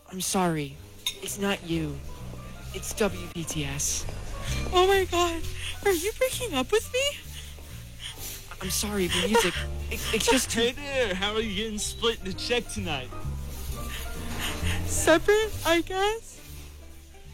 I'm sorry. It's not you. It's WBTS. Oh my god. Are you breaking up with me? I'm sorry, the music. It's just too... Hey there, how are you getting split the check tonight? Separate, I guess?